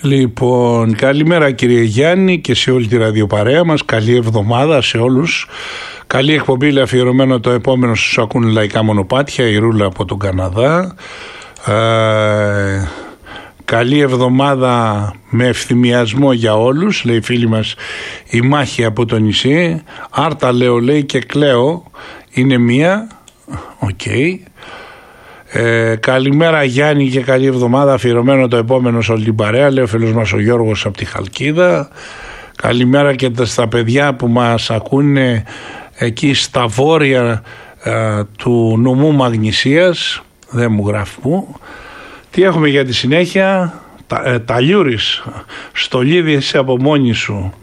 Λοιπόν, καλημέρα κύριε Γιάννη και σε όλη τη ραδιοπαρέα μας. Καλή εβδομάδα σε όλους. Καλή εκπομπή, αφιερωμένο το επόμενο στους ακούνε λαϊκά μονοπάτια, η Ρούλα από τον Καναδά. Καλή εβδομάδα με ευθυμιασμό για όλους, λέει η φίλη μας η Μάχη από το νησί. Άρτα λέω, λέει, και κλαίω, είναι μία. Οκ. Καλημέρα Γιάννη και καλή εβδομάδα, αφιερωμένο το επόμενο σε όλη την παρέα, λέει ο φίλος μας ο Γιώργος από τη Χαλκίδα. Καλημέρα και στα παιδιά που μας ακούνε εκεί στα βόρεια του νομού Μαγνησίας, δεν μου γράφει που. Τι έχουμε για τη συνέχεια? Ταλιούρης, στολίδι εσύ από μόνη σου.